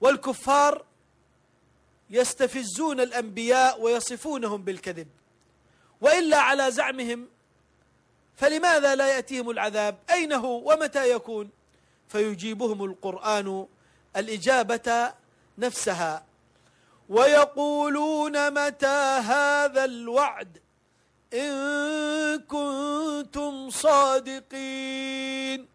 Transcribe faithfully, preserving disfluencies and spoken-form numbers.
والكفار يستفزون الأنبياء ويصفونهم بالكذب، وإلا على زعمهم فلماذا لا يأتيهم العذاب؟ أين هو ومتى يكون؟ فيجيبهم القرآن الإجابة نفسها: ويقولون متى هذا الوعد إن كنتم صادقين.